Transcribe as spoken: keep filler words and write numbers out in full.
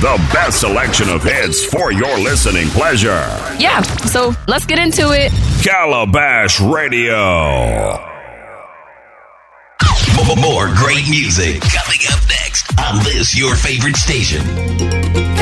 The best selection of hits for your listening pleasure. Yeah, so let's get into it. Calabash Radio. More great music coming up next on this, your favorite station.